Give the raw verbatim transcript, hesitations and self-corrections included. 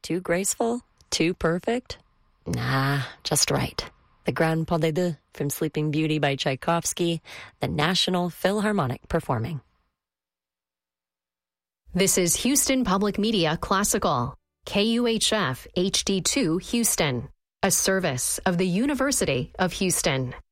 Too graceful? Too perfect? Nah, just right. The Grand Pas de Deux from Sleeping Beauty by Tchaikovsky, the National Philharmonic performing. This is Houston Public Media Classical, K U H F H D two Houston, a service of the University of Houston.